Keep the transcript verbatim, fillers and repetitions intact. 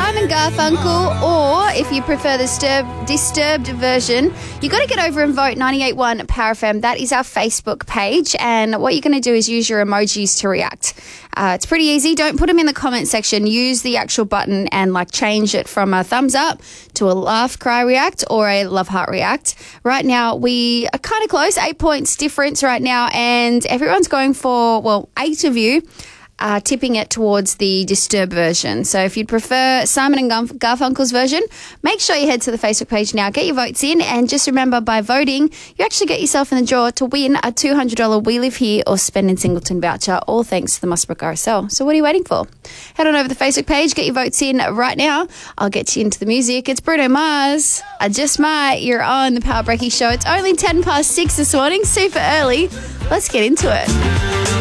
Simon Garfunkel, or if you prefer the disturb, disturbed version, you got to get over and vote ninety-eight point one Power F M. That is our Facebook page, and what you're going to do is use your emojis to react. Uh, it's pretty easy. Don't put them in the comment section. Use the actual button and like change it from a thumbs up to a laugh, cry, react, or a love, heart, react. Right now, we are kind of close, eight points difference right now, and everyone's going for, well, eight of you are tipping it towards the Disturb version. So if you'd prefer Simon and Garf- Garfunkel's version, make sure you head to the Facebook page now, get your votes in, and just remember, by voting, you actually get yourself in the draw to win a two hundred dollars We Live Here or Spend in Singleton voucher, all thanks to the Musbrook R S L. So what are you waiting for? Head on over to the Facebook page, get your votes in right now. I'll get you into the music. It's Bruno Mars. I just might. You're on the Power Breaking Show. It's only ten past six this morning, super early. Let's get into it.